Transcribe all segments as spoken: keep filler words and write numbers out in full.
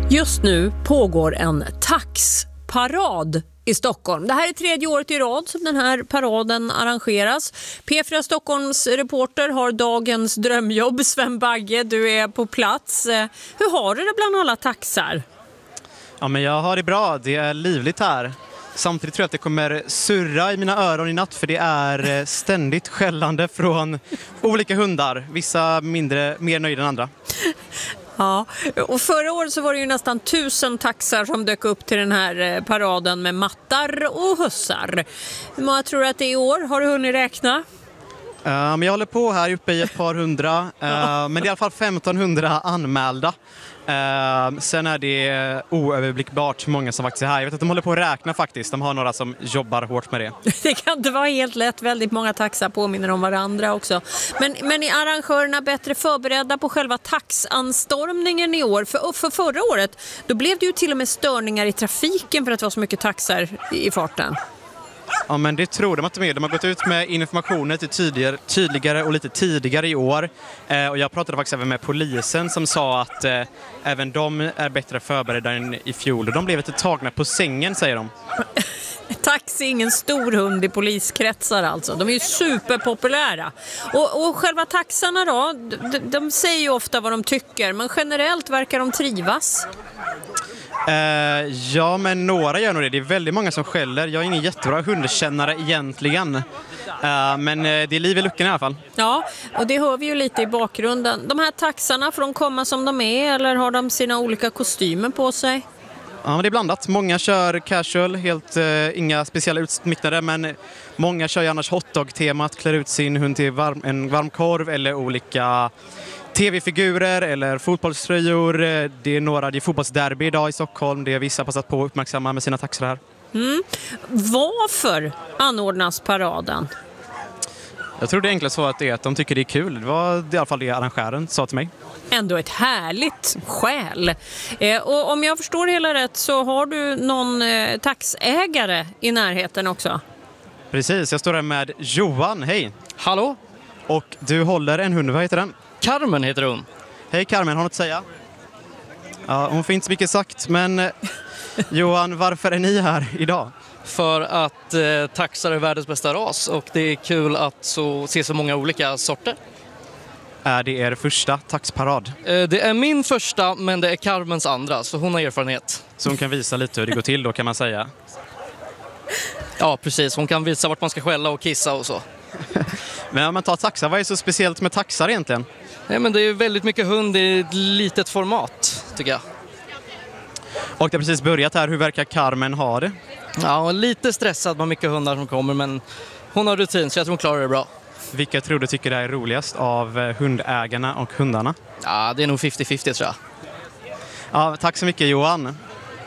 Just nu pågår en taxparad i Stockholm. Det här är tredje året i rad som den här paraden arrangeras. P fyra Stockholms reporter har dagens drömjobb. Sven Bagge, du är på plats. Hur har du det bland alla taxar? Ja, men jag har det bra. Det är livligt här. Samtidigt tror jag att det kommer surra i mina öron i natt, för det är ständigt skällande från olika hundar. Vissa mindre, mer nöjda än andra. Ja, och förra året så var det ju nästan tusen taxar som dök upp till den här paraden med mattar och hussar. Hur många tror du att det är i år? Har du hunnit räkna? Uh, men jag håller på här uppe i ett par hundra, uh, men det är i alla fall femtonhundra anmälda. Uh, sen är det oöverblickbart hur många som faktiskt är här. Jag vet att de håller på att räkna faktiskt. De har några som jobbar hårt med det. Det kan inte vara helt lätt. Väldigt många taxar påminner om varandra också. Men, men är arrangörerna bättre förberedda på själva taxanstormningen i år? För, för förra året då blev det ju till och med störningar i trafiken för att det var så mycket taxar i farten. Ja, men det tror de att de är. De har gått ut med informationen lite tydligare, tydligare och lite tidigare i år. Eh, och jag pratade faktiskt även med polisen som sa att eh, även de är bättre förberedda än i fjol. Och de blev lite tagna på sängen, säger de. Taxi är ingen stor hund i poliskretsar alltså. De är ju superpopulära. Och, och själva taxarna då, de, de säger ju ofta vad de tycker. Men generellt verkar de trivas. Uh, ja, men några gör nog det. Det är väldigt många som skäller. Jag är ingen jättebra hundkännare egentligen. Uh, men uh, det är liv i luckan i alla fall. Ja, och det hör vi ju lite i bakgrunden. De här taxarna, får de komma som de är eller har de sina olika kostymer på sig? Ja, men det är blandat. Många kör casual, helt uh, inga speciella utsmycknader, men många kör ju annars hotdog-temat, klär ut sin hund till varm, en varm korv eller olika tv-figurer eller fotbollströjor. Det är några, det är fotbollsderby idag i Stockholm. Det är vissa passat på att uppmärksamma med sina taxar här. Mm. Varför anordnas paraden? Jag tror det är enklast så att det är att de tycker det är kul. Det var i alla fall det arrangören sa till mig. Ändå ett härligt skäl. Eh, och om jag förstår hela rätt så har du någon eh, taxägare i närheten också. Precis, jag står här med Johan. Hej! Hallå! Och du håller en hund, vad heter den? Carmen heter hon. Hej Carmen, har något att säga? Ja, hon får inte så mycket sagt, men Johan, varför är ni här idag? För att eh, taxar är världens bästa ras och det är kul att så, se så många olika sorter. Är det er första taxparad? Eh, det är min första, men det är Carmens andra, så hon har erfarenhet. Så hon kan visa lite hur det går till då, kan man säga? Ja, precis. Hon kan visa vart man ska skälla och kissa och så. Men om man tar taxar, vad är så speciellt med taxar egentligen? Nej, men det är väldigt mycket hund i ett litet format, tycker jag. Och det har precis börjat här. Hur verkar Carmen ha det? Ja, lite stressad med mycket hundar som kommer, men hon har rutin så jag tror hon klarar det bra. Vilka tror du tycker det är roligast av hundägarna och hundarna? Ja, det är nog femtio femtio tror jag. Ja, tack så mycket Johan.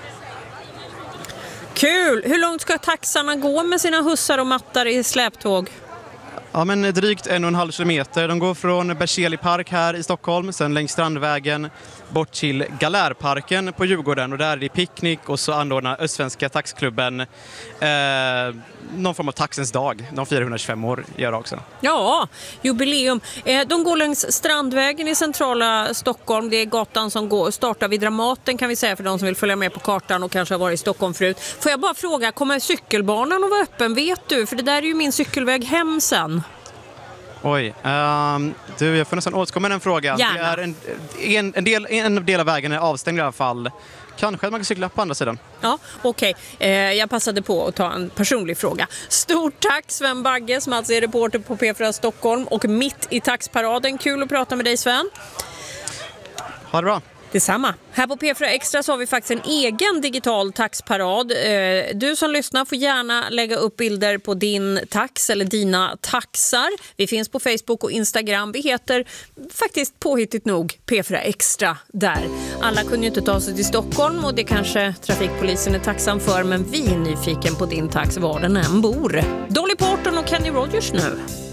Kul! Hur långt ska taxarna gå med sina hussar och mattar i släptåg? Ja, men drygt en och en halv kilometer. De går från Berzelii park här i Stockholm, sen längs Strandvägen bort till Galärparken på Djurgården. Och där är det picknick och så anordnar Östsvenska taxklubben eh, någon form av taxens dag. De fyrahundratjugofem år gör det också. Ja, jubileum. Eh, de går längs Strandvägen i centrala Stockholm. Det är gatan som går, startar vid Dramaten kan vi säga för de som vill följa med på kartan och kanske har varit i Stockholm förut. Får jag bara fråga, kommer cykelbanan att vara öppen? Vet du? För det där är ju min cykelväg hem sen. Oj, um, du, jag får nästan återkomma den frågan. Gärna. Det är en, en, en, del, en del av vägen är avstängd i alla fall. Kanske att man kan cykla på andra sidan. Ja, okej. Okay. Eh, jag passade på att ta en personlig fråga. Stort tack Sven Bagge som alltså är reporter på P fyra Stockholm och mitt i taxparaden. Kul att prata med dig Sven. Ha det bra. Detsamma. Här på P fyra Extra så har vi faktiskt en egen digital taxparad. Du som lyssnar får gärna lägga upp bilder på din tax eller dina taxar. Vi finns på Facebook och Instagram. Vi heter faktiskt påhittigt nog P fyra Extra där. Alla kunde ju inte ta sig till Stockholm och det kanske trafikpolisen är tacksam för, men vi är nyfiken på din tax var den än bor. Dolly Parton och Kenny Rogers nu.